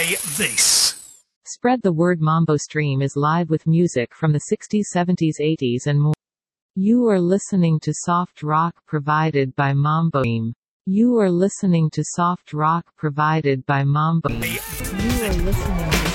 Play this. Spread the word. Mambo Stream is live with music from the 60s, 70s, 80s and more. You are listening to soft rock provided by Mambo Stream. You are listening to soft rock provided by Mambo. You are listening to